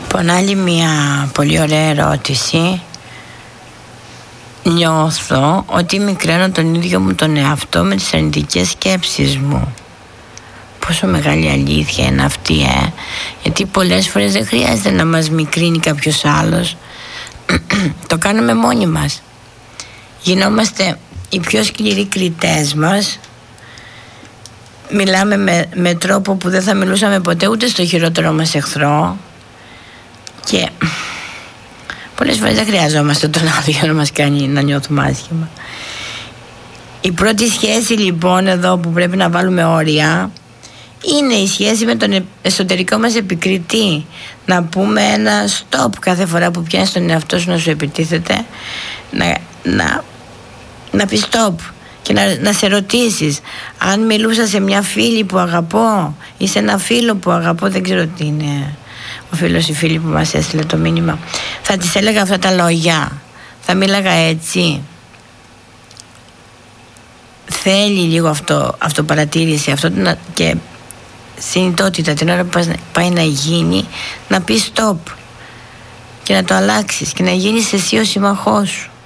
Λοιπόν, άλλη μια πολύ ωραία ερώτηση. Νιώθω ότι μικραίνω τον ίδιο μου τον εαυτό με τις αρνητικές σκέψεις μου. Πόσο μεγάλη αλήθεια είναι αυτή, γιατί πολλές φορές δεν χρειάζεται να μας μικρύνει κάποιος άλλος. Το κάνουμε μόνοι μας. Γινόμαστε οι πιο σκληροί κριτές μας. Μιλάμε με τρόπο που δεν θα μιλούσαμε ποτέ ούτε στο χειρότερο μας εχθρό. Και πολλές φορές δεν χρειαζόμαστε τον άλλο για να μας κάνει να νιώθουμε άσχημα. Η πρώτη σχέση λοιπόν εδώ που πρέπει να βάλουμε όρια είναι η σχέση με τον εσωτερικό μας επικριτή. Να πούμε ένα stop κάθε φορά που πιάνεις τον εαυτό σου να σου επιτίθεται. Να πεις stop και να σε ρωτήσεις αν μιλούσα σε μια φίλη που αγαπώ ή σε ένα φίλο που αγαπώ, δεν ξέρω τι είναι ο φίλος ή φίλη που μας έστειλε το μήνυμα, θα της έλεγα αυτά τα λόγια, θα μίλαγα έτσι? Θέλει λίγο αυτοπαρατήρηση και συνειδητότητα την ώρα που πάει να γίνει, να πεις stop και να το αλλάξεις και να γίνεις εσύ ο συμμαχός σου.